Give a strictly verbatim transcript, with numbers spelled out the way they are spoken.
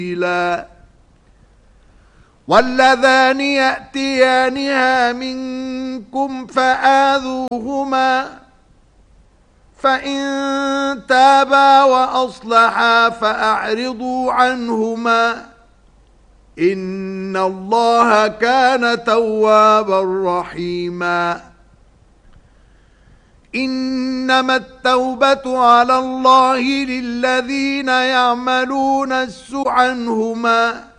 سبيلا واللذان يأتيانها منكم فآذوهما فإن تابا وأصلحا فأعرضوا عنهما إن الله كان توابا رحيما إنما التوبة على الله للذين يعملون السوء عنهما